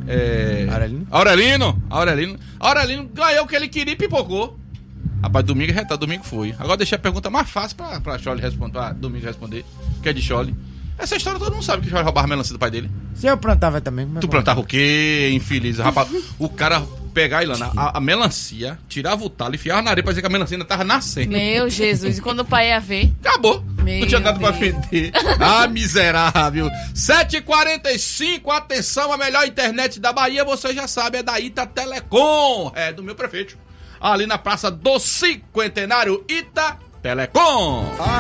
Aurelino ganhou o que ele queria e pipocou. Rapaz, domingo foi. Agora deixei a pergunta mais fácil pra Chole responder, pra Domingo responder, que é de Chole. Essa história todo mundo sabe que Chole roubava a melancia do pai dele. Se eu plantava também. Tu plantava o quê, infeliz? Rapaz, o cara pegar, Ilana, a melancia, tirava o talo e enfiava na areia pra dizer que a melancia ainda tava nascendo. Meu Jesus, e quando o pai ia ver? Acabou. Não tinha nada pra vender. Ah, miserável. 7h45, atenção, a melhor internet da Bahia, você já sabe, é da Ita Telecom. É do meu prefeito. Ali na Praça do Cinquentenário, Ita Telecom.